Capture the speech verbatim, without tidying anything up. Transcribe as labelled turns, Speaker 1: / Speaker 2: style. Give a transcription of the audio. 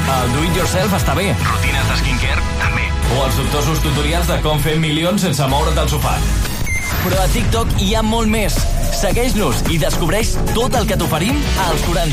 Speaker 1: El do-it-yourself està bé.
Speaker 2: Rutines de skincare, també.
Speaker 1: O els dubtosos tutorials de com fer milions sense moure't del sofà. Però a TikTok hi ha molt més. Segueix-nos i descobreix tot el que t'oferim als quaranta.